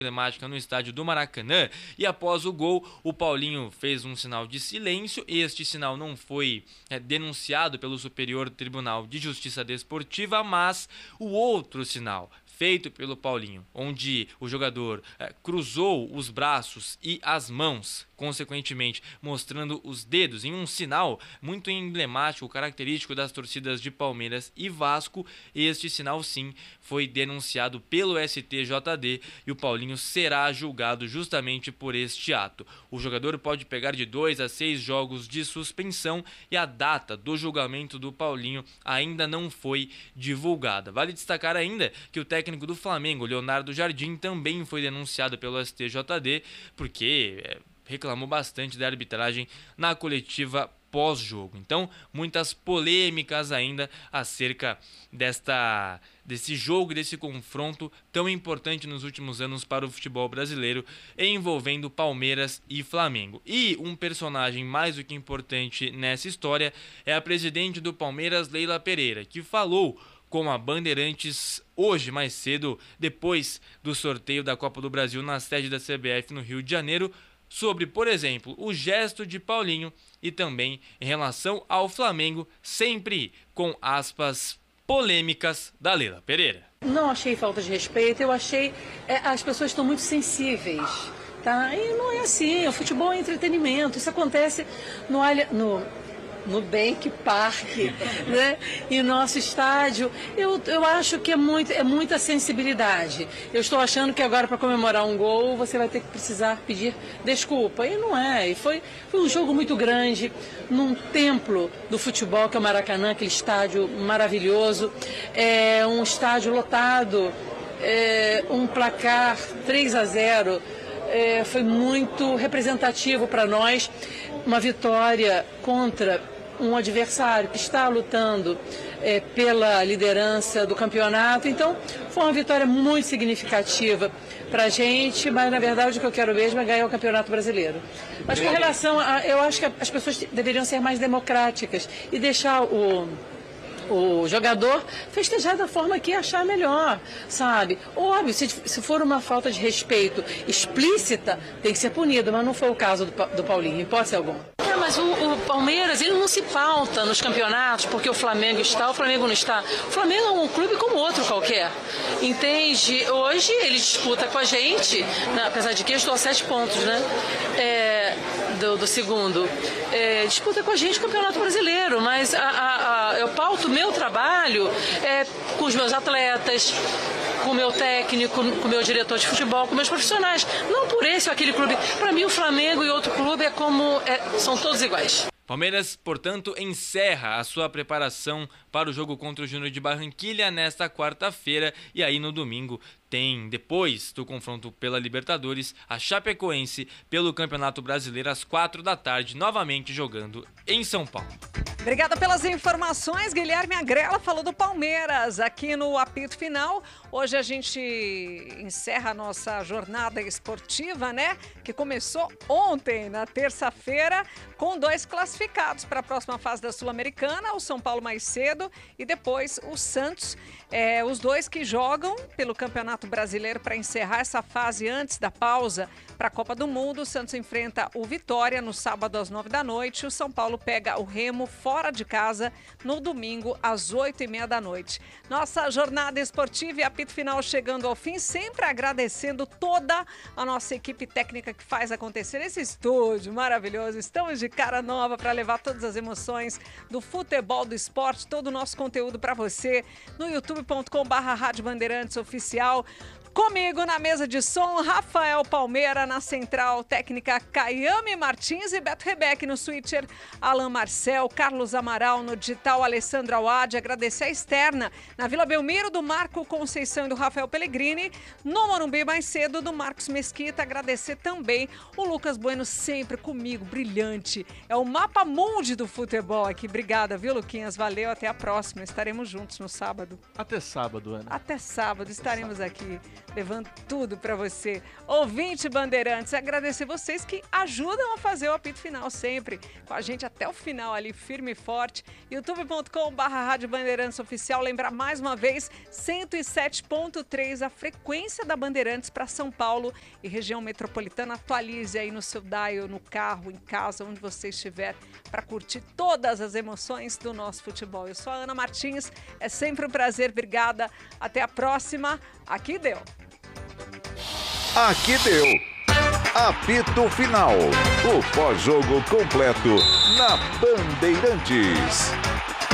emblemática no estádio do Maracanã, e após o gol, o Paulinho fez um sinal de silêncio. Este sinal não foi denunciado pelo Superior Tribunal de Justiça Desportiva, mas o outro sinal feito pelo Paulinho, onde o jogador cruzou os braços e as mãos, consequentemente mostrando os dedos em um sinal muito emblemático, característico das torcidas de Palmeiras e Vasco. Este sinal sim foi denunciado pelo STJD e o Paulinho será julgado justamente por este ato. O jogador pode pegar de 2 a 6 jogos de suspensão e a data do julgamento do Paulinho ainda não foi divulgada. Vale destacar ainda que o técnico do Flamengo, Leonardo Jardim, também foi denunciado pelo STJD porque reclamou bastante da arbitragem na coletiva pós-jogo. Então, muitas polêmicas ainda acerca desse jogo, desse confronto tão importante nos últimos anos para o futebol brasileiro, envolvendo Palmeiras e Flamengo. E um personagem mais do que importante nessa história é a presidente do Palmeiras, Leila Pereira, que falou com a Bandeirantes hoje, mais cedo, depois do sorteio da Copa do Brasil na sede da CBF no Rio de Janeiro, sobre, por exemplo, o gesto de Paulinho e também em relação ao Flamengo, sempre com aspas polêmicas da Leila Pereira. Não achei falta de respeito, eu achei as pessoas estão muito sensíveis, tá? E não é assim, o futebol é entretenimento, isso acontece no Nubank Park, né? E nosso estádio, eu acho que é muita sensibilidade. Eu estou achando que agora para comemorar um gol você vai ter que precisar pedir desculpa, e não é. E foi um jogo muito grande, num templo do futebol que é o Maracanã, aquele estádio maravilhoso, um estádio lotado, um placar 3-0, foi muito representativo para nós, uma vitória contra um adversário que está lutando pela liderança do campeonato. Então, foi uma vitória muito significativa para a gente, mas na verdade o que eu quero mesmo é ganhar o Campeonato Brasileiro. Mas com relação eu acho que as pessoas deveriam ser mais democráticas e deixar o jogador festejar da forma que achar melhor, sabe? Óbvio, se for uma falta de respeito explícita, tem que ser punido, mas não foi o caso do Paulinho, em hipótese alguma. Mas o Palmeiras, ele não se pauta nos campeonatos porque o Flamengo está, o Flamengo não está. O Flamengo é um clube como outro qualquer, entende? Hoje ele disputa com a gente, apesar de que eu estou a 7 pontos, né? Do segundo. Disputa com a gente o Campeonato Brasileiro, mas eu pauto o meu trabalho com os meus atletas, com o meu técnico, com o meu diretor de futebol, com meus profissionais. Não por esse ou aquele clube. Para mim, o Flamengo e outro clube são todos iguais. Palmeiras, portanto, encerra a sua preparação para o jogo contra o Júnior de Barranquilla nesta quarta-feira. E aí no domingo tem, depois do confronto pela Libertadores, a Chapecoense pelo Campeonato Brasileiro às 4 da tarde, novamente jogando em São Paulo. Obrigada pelas informações. Guilherme Agrela falou do Palmeiras aqui no apito final. Hoje a gente encerra a nossa jornada esportiva, né? Que começou ontem, na terça-feira, com 2 classificados para a próxima fase da Sul-Americana, o São Paulo mais cedo e depois o Santos. Os 2 que jogam pelo Campeonato Brasileiro para encerrar essa fase antes da pausa para a Copa do Mundo. O Santos enfrenta o Vitória no sábado às 9 da noite. O São Paulo pega o Remo fora de casa no domingo às 8h30 da noite. Nossa jornada esportiva e apito final chegando ao fim, sempre agradecendo toda a nossa equipe técnica que faz acontecer esse estúdio maravilhoso. Estamos de cara nova para levar todas as emoções do futebol, do esporte, todo o nosso conteúdo para você no youtube.com/Rádio Bandeirantes Oficial. Comigo na mesa de som, Rafael Palmeira, na central técnica Caiame Martins e Beto Rebeck no switcher, Alan Marcel, Carlos Amaral no digital, Alessandro Awad. Agradecer a externa na Vila Belmiro do Marco Conceição e do Rafael Pellegrini, no Morumbi mais cedo do Marcos Mesquita. Agradecer também o Lucas Bueno, sempre comigo, brilhante. É o mapa mundi do futebol aqui. Obrigada, viu, Luquinhas? Valeu, até a próxima. Estaremos juntos no sábado. Até sábado, Ana. Até sábado, estaremos aqui levando tudo para você. Ouvinte Bandeirantes, agradecer vocês que ajudam a fazer o apito final sempre, com a gente até o final ali, firme e forte. youtube.com/Rádio Bandeirantes Oficial. Lembrar mais uma vez, 107.3, a frequência da Bandeirantes para São Paulo e região metropolitana. Atualize aí no seu dial, no carro, em casa, onde você estiver, para curtir todas as emoções do nosso futebol. Eu sou a Ana Martins, é sempre um prazer, obrigada. Até a próxima. Aqui deu. Aqui deu. Apito Final. O pós-jogo completo na Bandeirantes.